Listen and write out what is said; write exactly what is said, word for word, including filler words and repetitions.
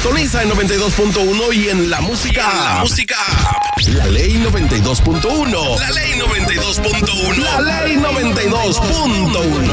Sintoniza en noventa y dos punto uno y en la música. En la música. La Ley noventa y dos punto uno. La Ley noventa y dos punto uno. La Ley noventa y dos punto uno.